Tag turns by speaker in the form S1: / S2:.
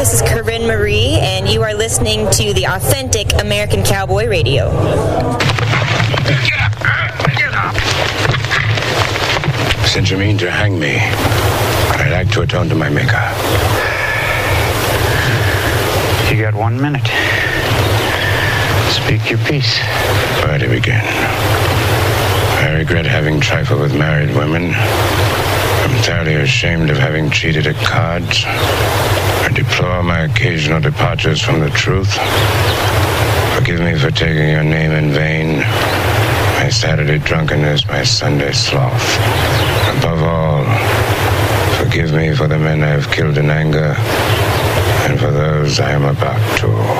S1: This is Corinne Marie, and you are listening to the Authentic American Cowboy Radio.
S2: Get up! Get up! Since you mean to hang me, I'd like to atone to my maker.
S3: You got 1 minute. Speak your piece.
S2: Where to begin? I regret having trifled with married women. I'm thoroughly ashamed of having cheated at cards. I deplore my occasional departures from the truth. Forgive me for taking your name in vain. My Saturday drunkenness, my Sunday sloth. Above all, forgive me for the men I have killed in anger, and for those I am about to.